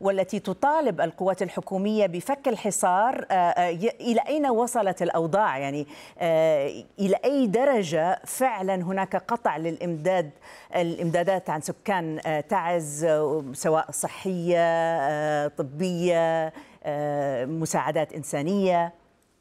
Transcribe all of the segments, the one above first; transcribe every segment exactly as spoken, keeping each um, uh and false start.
والتي تطالب القوات الحكومية بفك الحصار. إلى أين وصلت الأوضاع؟ يعني إلى أي درجة فعلا هناك قطع للإمداد الإمدادات عن سكان تعز، سواء صحية، طبية، مساعدات إنسانية؟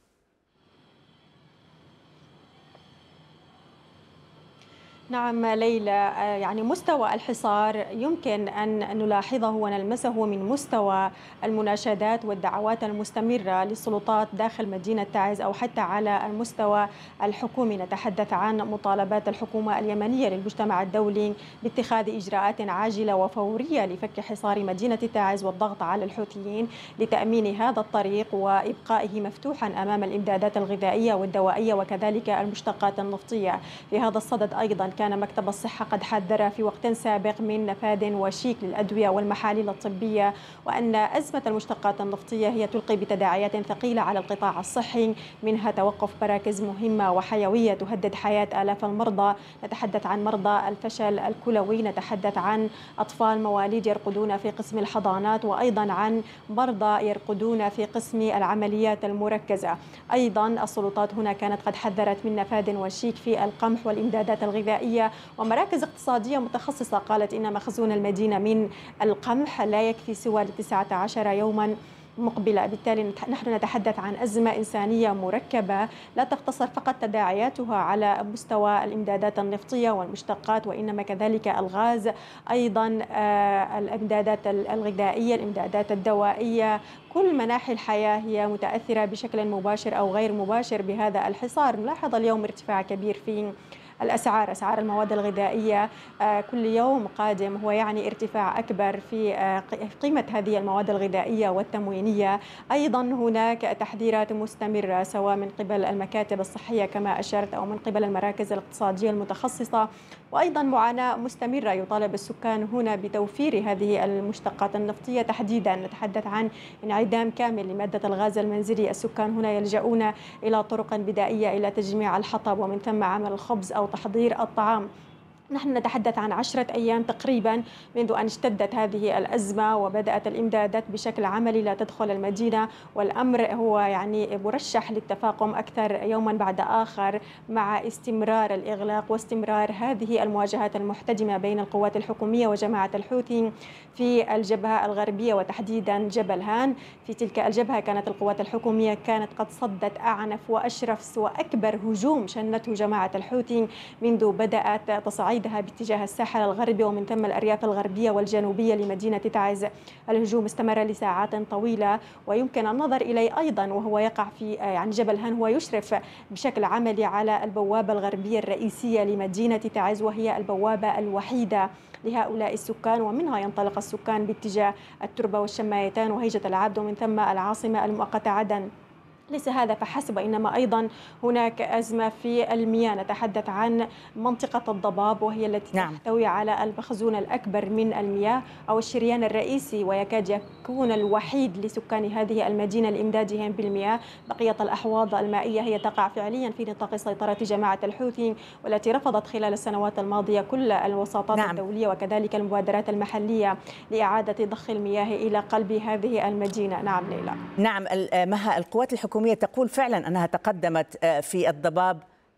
نعم ليلى، يعني مستوى الحصار يمكن أن نلاحظه ونلمسه من مستوى المناشدات والدعوات المستمرة للسلطات داخل مدينة تعز، أو حتى على المستوى الحكومي. نتحدث عن مطالبات الحكومة اليمنية للمجتمع الدولي باتخاذ إجراءات عاجلة وفورية لفك حصار مدينة تعز والضغط على الحوثيين لتأمين هذا الطريق وإبقائه مفتوحا أمام الإمدادات الغذائية والدوائية وكذلك المشتقات النفطية. في هذا الصدد أيضا كان مكتب الصحة قد حذر في وقت سابق من نفاذ وشيك للأدوية والمحاليل الطبية، وأن أزمة المشتقات النفطية هي تلقي بتداعيات ثقيلة على القطاع الصحي، منها توقف مراكز مهمة وحيوية تهدد حياة آلاف المرضى. نتحدث عن مرضى الفشل الكلوي، نتحدث عن أطفال مواليد يرقدون في قسم الحضانات، وأيضا عن مرضى يرقدون في قسم العمليات المركزة. أيضا السلطات هنا كانت قد حذرت من نفاذ وشيك في القمح والإمدادات الغذائية، ومراكز اقتصادية متخصصة قالت إن مخزون المدينة من القمح لا يكفي سوى لتسعة عشر يوما مقبلة. بالتالي نحن نتحدث عن أزمة إنسانية مركبة لا تقتصر فقط تداعياتها على مستوى الإمدادات النفطية والمشتقات، وإنما كذلك الغاز، أيضا الإمدادات الغذائية، الإمدادات الدوائية. كل مناحي الحياة هي متأثرة بشكل مباشر أو غير مباشر بهذا الحصار. نلاحظ اليوم ارتفاع كبير في الأسعار، أسعار المواد الغذائية كل يوم قادم هو يعني ارتفاع أكبر في قيمة هذه المواد الغذائية والتموينية. أيضا هناك تحذيرات مستمرة سواء من قبل المكاتب الصحية كما أشرت أو من قبل المراكز الاقتصادية المتخصصة، وأيضا معاناة مستمرة. يطالب السكان هنا بتوفير هذه المشتقات النفطية تحديدا. نتحدث عن انعدام كامل لمادة الغاز المنزلي. السكان هنا يلجؤون إلى طرق بدائية إلى تجميع الحطب ومن ثم عمل الخبز أو تحضير الطعام. نحن نتحدث عن عشرة أيام تقريبا منذ أن اشتدت هذه الأزمة وبدأت الإمدادات بشكل عملي لا تدخل المدينة، والأمر هو يعني مرشح للتفاقم أكثر يوما بعد آخر مع استمرار الإغلاق واستمرار هذه المواجهات المحتدمة بين القوات الحكومية وجماعة الحوثي في الجبهة الغربية وتحديدا جبل هان. في تلك الجبهة كانت القوات الحكومية كانت قد صدت أعنف وأشرف وأكبر هجوم شنته جماعة الحوثي منذ بدأت تصعيد باتجاه الساحل الغربي ومن ثم الأرياف الغربية والجنوبية لمدينة تعز. الهجوم استمر لساعات طويلة، ويمكن النظر إليه أيضا وهو يقع في يعني جبل هان، هو يشرف بشكل عملي على البوابة الغربية الرئيسية لمدينة تعز، وهي البوابة الوحيدة لهؤلاء السكان، ومنها ينطلق السكان باتجاه التربة والشمايتان وهيجة العبد ومن ثم العاصمة المؤقتة عدن. ليس هذا فحسب، إنما أيضا هناك أزمة في المياه. نتحدث عن منطقة الضباب وهي التي نعم. تحتوي على المخزون الأكبر من المياه أو الشريان الرئيسي، ويكاد يكون الوحيد لسكان هذه المدينة لإمدادهم بالمياه. بقية الأحواض المائية هي تقع فعليا في نطاق سيطرة جماعة الحوثي، والتي رفضت خلال السنوات الماضية كل الوساطات نعم. الدولية وكذلك المبادرات المحلية لإعادة ضخ المياه إلى قلب هذه المدينة. نعم ليلى. نعم مها، القوات الحكومية تقول فعلا أنها تقدمت في الضباب.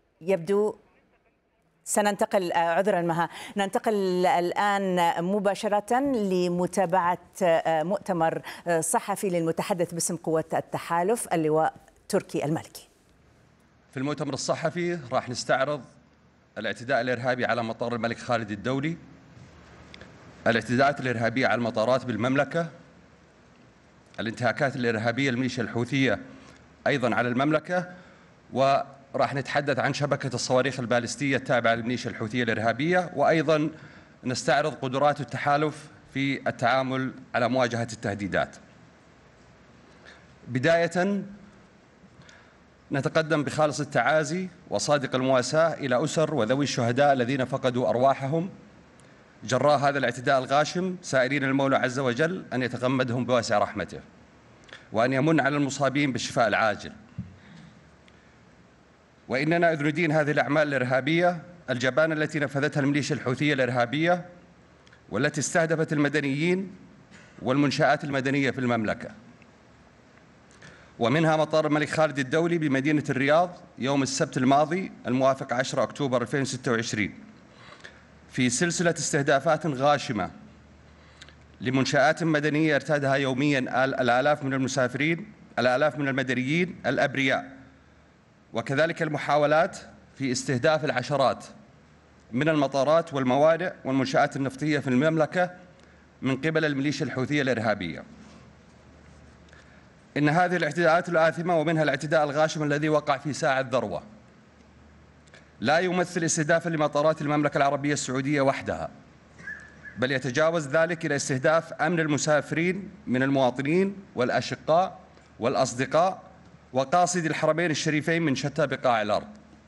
يبدو سننتقل عذرا مها ننتقل الآن مباشرة لمتابعة مؤتمر صحفي للمتحدث باسم قوات التحالف اللواء تركي المالكي. في المؤتمر الصحفي راح نستعرض الاعتداء الإرهابي على مطار الملك خالد الدولي، الاعتداءات الإرهابية على المطارات بالمملكة، الانتهاكات الإرهابية الميليشيا الحوثية أيضا على المملكة، وراح نتحدث عن شبكة الصواريخ البالستية التابعة للميليشيا الحوثية الإرهابية، وأيضا نستعرض قدرات التحالف في التعامل على مواجهة التهديدات. بداية نتقدم بخالص التعازي وصادق المواساة إلى أسر وذوي الشهداء الذين فقدوا أرواحهم جراء هذا الاعتداء الغاشم، سائلين المولى عز وجل أن يتغمدهم بواسع رحمته وأن يمن على المصابين بالشفاء العاجل. وإننا إذ ندين هذه الأعمال الإرهابية الجبانة التي نفذتها الميليشيا الحوثية الإرهابية والتي استهدفت المدنيين والمنشآت المدنية في المملكة، ومنها مطار الملك خالد الدولي بمدينة الرياض يوم السبت الماضي الموافق عشرة أكتوبر ألفين وستة وعشرين في سلسلة استهدافات غاشمة لمنشآت مدنية يرتادها يومياً الآلاف من المسافرين، الآلاف من المدنيين الأبرياء، وكذلك المحاولات في استهداف العشرات من المطارات والموانئ والمنشآت النفطية في المملكة من قبل الميليشيا الحوثية الإرهابية. إن هذه الاعتداءات الآثمة ومنها الاعتداء الغاشم الذي وقع في ساعة ذروة لا يمثل استهدافا لمطارات المملكة العربية السعودية وحدها، بل يتجاوز ذلك إلى استهداف أمن المسافرين من المواطنين والأشقاء والأصدقاء وقاصدي الحرمين الشريفين من شتى بقاع الأرض،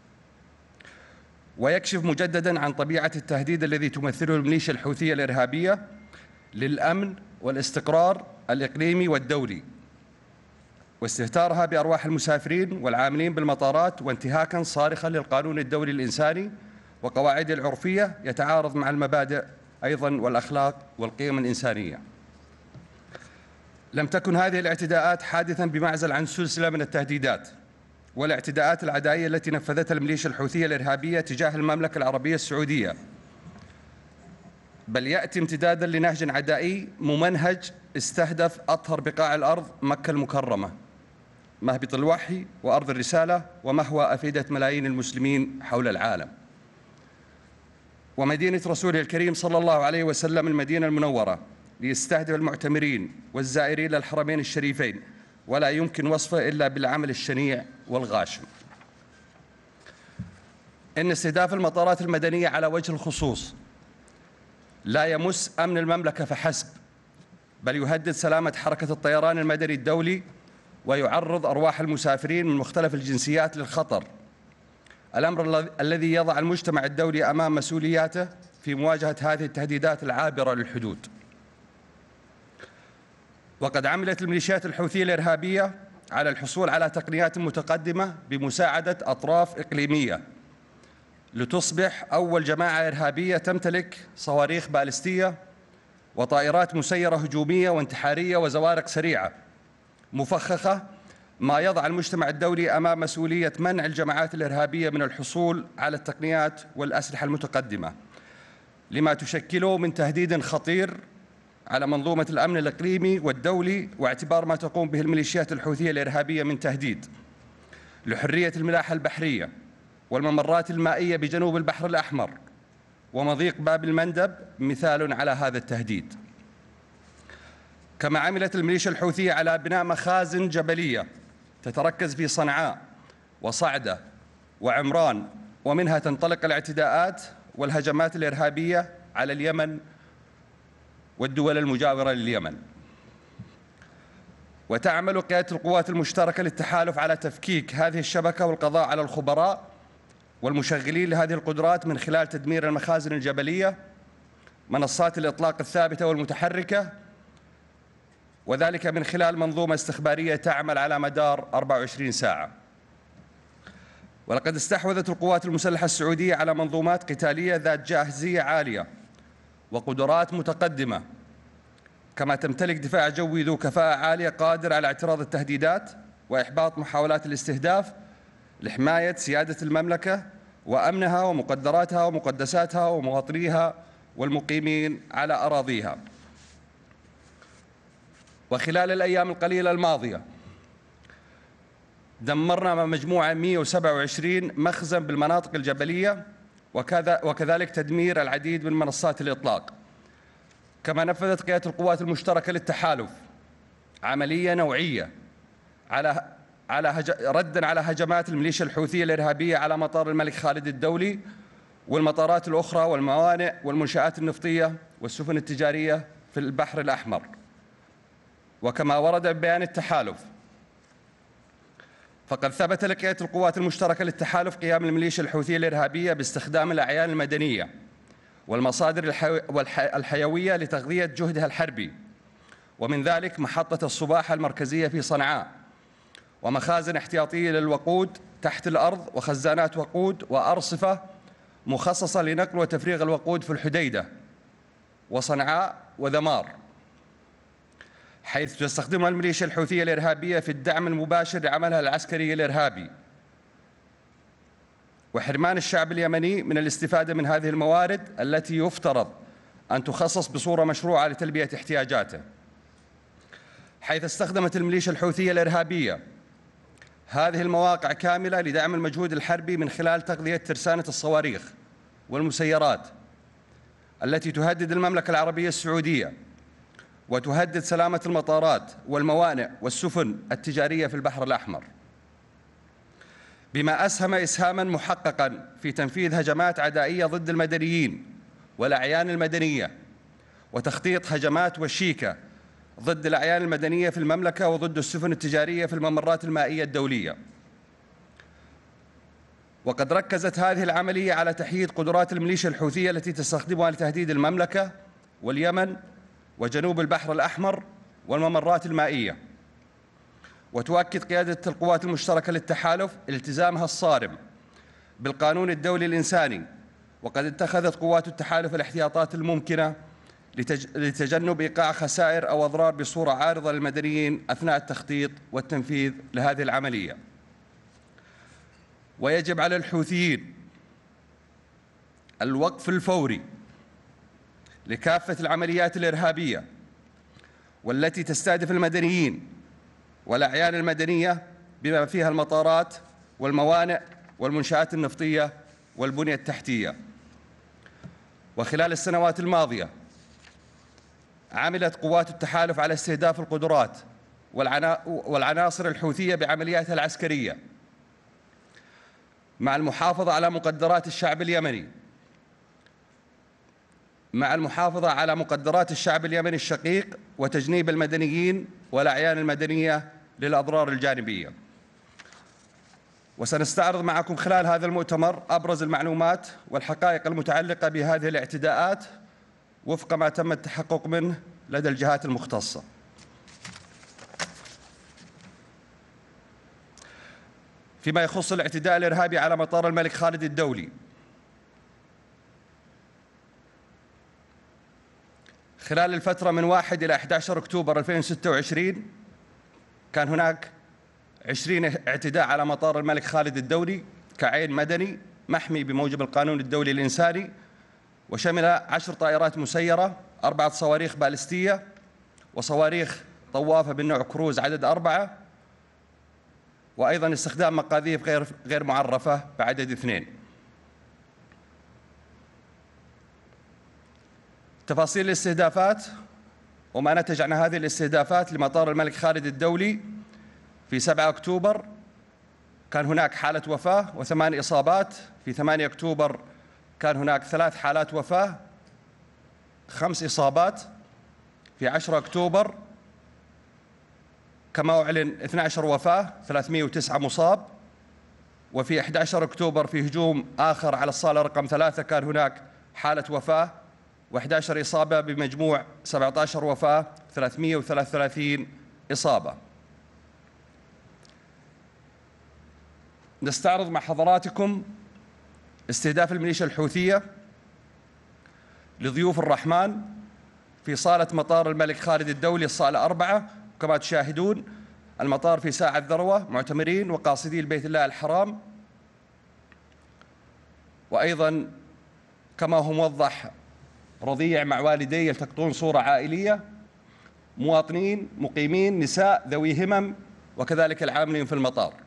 ويكشف مجدداً عن طبيعة التهديد الذي تمثله الميليشيا الحوثية الإرهابية للأمن والاستقرار الإقليمي والدولي، واستهتارها بأرواح المسافرين والعاملين بالمطارات، وانتهاكاً صارخاً للقانون الدولي الإنساني وقواعده العرفية يتعارض مع المبادئ أيضاً والأخلاق والقيم الإنسانية. لم تكن هذه الاعتداءات حادثاً بمعزل عن سلسلة من التهديدات والاعتداءات العدائية التي نفذتها الميليشيا الحوثية الإرهابية تجاه المملكة العربية السعودية، بل يأتي امتداداً لنهج عدائي ممنهج استهدف أطهر بقاع الأرض، مكة المكرمة، مهبط الوحي وأرض الرسالة ومهوى أفئدة ملايين المسلمين حول العالم، ومدينة رسوله الكريم صلى الله عليه وسلم المدينة المنورة، ليستهدف المعتمرين والزائرين للحرمين الشريفين، ولا يمكن وصفه إلا بالعمل الشنيع والغاشم. إن استهداف المطارات المدنية على وجه الخصوص لا يمس أمن المملكة فحسب، بل يهدد سلامة حركة الطيران المدني الدولي ويعرض أرواح المسافرين من مختلف الجنسيات للخطر، الأمر الذي يضع المجتمع الدولي أمام مسؤولياته في مواجهة هذه التهديدات العابرة للحدود. وقد عملت الميليشيات الحوثية الإرهابية على الحصول على تقنيات متقدمة بمساعدة أطراف إقليمية لتصبح أول جماعة إرهابية تمتلك صواريخ باليستية وطائرات مسيرة هجومية وانتحارية وزوارق سريعة مفخخة، ما يضع المجتمع الدولي أمام مسؤولية منع الجماعات الإرهابية من الحصول على التقنيات والأسلحة المتقدمة، لما تشكله من تهديد خطير على منظومة الأمن الإقليمي والدولي، واعتبار ما تقوم به الميليشيات الحوثية الإرهابية من تهديد لحرية الملاحة البحرية والممرات المائية بجنوب البحر الأحمر ومضيق باب المندب مثال على هذا التهديد. كما عملت الميليشيا الحوثية على بناء مخازن جبلية تتركز في صنعاء وصعدة وعمران، ومنها تنطلق الاعتداءات والهجمات الإرهابية على اليمن والدول المجاورة لليمن. وتعمل قيادة القوات المشتركة للتحالف على تفكيك هذه الشبكة والقضاء على الخبراء والمشغلين لهذه القدرات من خلال تدمير المخازن الجبلية، منصات الإطلاق الثابتة والمتحركة، وذلك من خلال منظومة استخبارية تعمل على مدار أربع وعشرين ساعة. ولقد استحوذت القوات المسلحة السعودية على منظومات قتالية ذات جاهزية عالية وقدرات متقدمة، كما تمتلك دفاع جوي ذو كفاءة عالية قادر على اعتراض التهديدات وإحباط محاولات الاستهداف لحماية سيادة المملكة وأمنها ومقدراتها ومقدساتها ومواطنيها والمقيمين على أراضيها. وخلال الأيام القليلة الماضية دمرنا مجموعة مئة وسبعة وعشرين مخزن بالمناطق الجبلية، وكذا وكذلك تدمير العديد من منصات الإطلاق. كما نفذت قيادة القوات المشتركة للتحالف عملية نوعية على على هج... ردا على هجمات الميليشيا الحوثية الإرهابية على مطار الملك خالد الدولي والمطارات الأخرى والموانئ والمنشآت النفطية والسفن التجارية في البحر الأحمر. وكما ورد ببيان التحالف، فقد ثبت لقيادة القوات المشتركة للتحالف قيام الميليشيا الحوثية الإرهابية باستخدام الأعيان المدنية والمصادر الحي... والح... الحيوية لتغذية جهدها الحربي، ومن ذلك محطة الصباحة المركزية في صنعاء، ومخازن احتياطية للوقود تحت الأرض، وخزانات وقود وأرصفة مخصصة لنقل وتفريغ الوقود في الحديدة وصنعاء وذمار. حيث تستخدمها الميليشيا الحوثية الإرهابية في الدعم المباشر لعملها العسكري الإرهابي، وحرمان الشعب اليمني من الاستفادة من هذه الموارد التي يفترض أن تخصص بصورة مشروعة لتلبية احتياجاته، حيث استخدمت الميليشيا الحوثية الإرهابية هذه المواقع كاملة لدعم المجهود الحربي من خلال تغذية ترسانة الصواريخ والمسيرات التي تهدد المملكة العربية السعودية وتهدد سلامة المطارات والموانئ والسفن التجارية في البحر الأحمر، بما أسهم إسهاماً محققاً في تنفيذ هجمات عدائية ضد المدنيين والأعيان المدنية، وتخطيط هجمات وشيكة ضد الأعيان المدنية في المملكة وضد السفن التجارية في الممرات المائية الدولية. وقد ركزت هذه العملية على تحييد قدرات الميليشيا الحوثية التي تستخدمها لتهديد المملكة واليمن وجنوب البحر الأحمر والممرات المائية. وتؤكد قيادة القوات المشتركة للتحالف التزامها الصارم بالقانون الدولي الإنساني، وقد اتخذت قوات التحالف الاحتياطات الممكنة لتجنب إيقاع خسائر أو أضرار بصورة عارضة للمدنيين أثناء التخطيط والتنفيذ لهذه العملية. ويجب على الحوثيين الوقف الفوري لكافة العمليات الإرهابية والتي تستهدف المدنيين والأعيان المدنية بما فيها المطارات والموانئ والمنشآت النفطية والبنية التحتية. وخلال السنوات الماضية عملت قوات التحالف على استهداف القدرات والعناصر الحوثية بعملياتها العسكرية مع المحافظة على مقدرات الشعب اليمني مع المحافظة على مقدرات الشعب اليمني الشقيق وتجنيب المدنيين والأعيان المدنية للأضرار الجانبية. وسنستعرض معكم خلال هذا المؤتمر أبرز المعلومات والحقائق المتعلقة بهذه الاعتداءات وفق ما تم التحقق منه لدى الجهات المختصة. فيما يخص الاعتداء الإرهابي على مطار الملك خالد الدولي، خلال الفترة من واحد إلى أحد عشر أكتوبر ألفين وستة وعشرين كان هناك عشرين اعتداء على مطار الملك خالد الدولي كعين مدني محمي بموجب القانون الدولي الإنساني، وشمل عشر طائرات مسيرة، أربعة صواريخ باليستية، وصواريخ طوافة بالنوع كروز عدد أربعة، وأيضاً استخدام مقاذيف غير غير معرفة بعدد اثنين. تفاصيل الاستهدافات وما نتج عن هذه الاستهدافات لمطار الملك خالد الدولي: في سبعة أكتوبر كان هناك حالة وفاة وثمان إصابات، في ثمانية أكتوبر كان هناك ثلاث حالات وفاة خمس إصابات، في عشرة أكتوبر كما أعلن اثنتي عشرة وفاة ثلاثمئة وتسعة مصاب، وفي أحد عشر أكتوبر في هجوم آخر على الصالة رقم ثلاثة كان هناك حالة وفاة وأحد عشر إصابة بمجموع سبعة عشر وفاة ثلاثمئة وثلاثة وثلاثين إصابة. نستعرض مع حضراتكم استهداف الميليشيا الحوثية لضيوف الرحمن في صالة مطار الملك خالد الدولي الصالة أربعة. كما تشاهدون المطار في ساعة ذروة، معتمرين وقاصدي البيت الله الحرام، وأيضا كما هو موضح رضيع مع والديه يلتقطون صورة عائلية، مواطنين مقيمين، نساء ذوي همم، وكذلك العاملين في المطار.